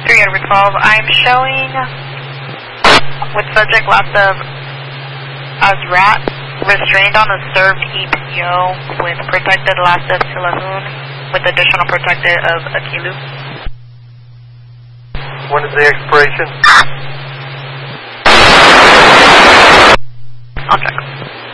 3 over 12. I'm showing with subject last of Azrat restrained on a served EPO with protected last of Tilahoon with additional protected of Akilu. When is the expiration? I'll check.